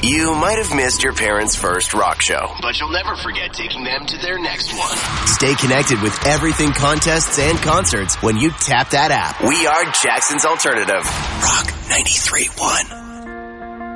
You might have missed your parents' first rock show, but you'll never forget taking them to their next one. Stay connected with everything contests and concerts when you tap that app. We are Jackson's Alternative. Rock 93.1.